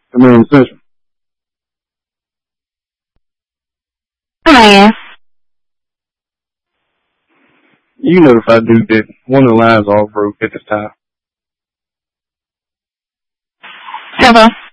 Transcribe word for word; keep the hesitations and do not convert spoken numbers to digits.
Command Central. Yes. You notified Duke that one of the lines all broke at this time. Hello.